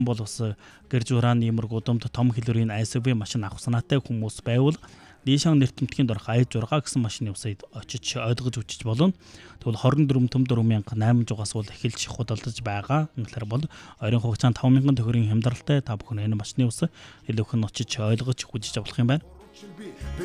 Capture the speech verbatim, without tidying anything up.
бол бас гэр журааны иймэр гудамд том хэлбэрийн эс ю ви машин авах санаатай хүмүүс байвал Лишан нэртэмтгэнд орох ай зураг гэсэн машины усыг очиж ойлгож үчиж болно. Тэгвэл хорин дөрвөн төм дөрвөн мянга найман жугаас бол эхэлж худалдаж байгаа. Үнэхээр бол ойрын хугацаанд таван мянган төгрөгийн хямдралтай та бүхэн энэ машины ус илүү хэн очиж ойлгож хүлээж авах юм байна.